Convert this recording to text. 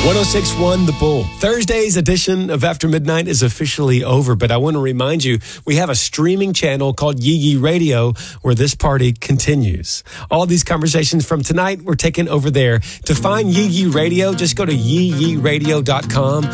106.1 The Bull. Thursday's edition of After Midnight is officially over, but I want to remind you, we have a streaming channel called Yee Yee Radio where this party continues. All these conversations from tonight were taken over there. To find Yee Yee Radio, just go to yeeyeeradio.com